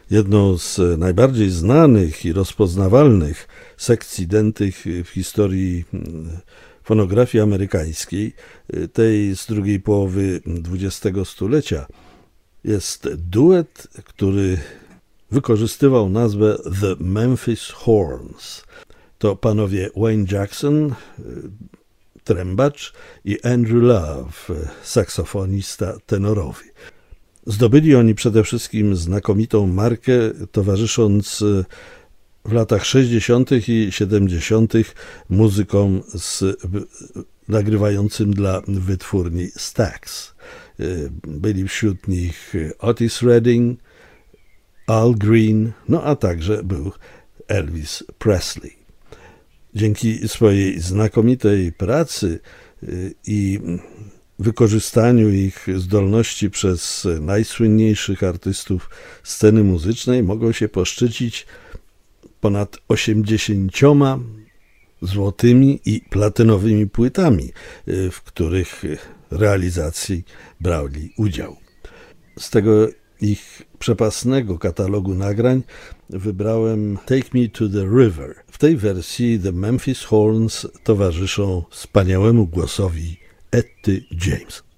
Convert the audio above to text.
Jedną z najbardziej znanych i rozpoznawalnych sekcji dętych w historii fonografii amerykańskiej, tej z drugiej połowy XX stulecia, jest duet, który wykorzystywał nazwę The Memphis Horns. To panowie Wayne Jackson, trębacz, i Andrew Love, saksofonista tenorowy. Zdobyli oni przede wszystkim znakomitą markę, towarzysząc w latach 60. i 70. muzykom nagrywającym dla wytwórni Stax. Byli wśród nich Otis Redding, Al Green, no a także był Elvis Presley. Dzięki swojej znakomitej pracy i wykorzystaniu ich zdolności przez najsłynniejszych artystów sceny muzycznej mogą się poszczycić ponad 80 złotymi i platynowymi płytami, w których realizacji brali udział. Z tego ich przepasnego katalogu nagrań wybrałem Take Me to the River. W tej wersji The Memphis Horns towarzyszą wspaniałemu głosowi Etty James.